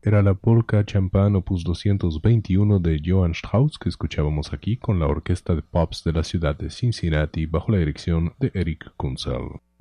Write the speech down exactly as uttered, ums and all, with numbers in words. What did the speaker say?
Era la Polka Champagne opus doscientos veintiuno de Johann Strauss que escuchábamos aquí con la Orquesta de Pops de la ciudad de Cincinnati bajo la dirección de Eric Kunzel.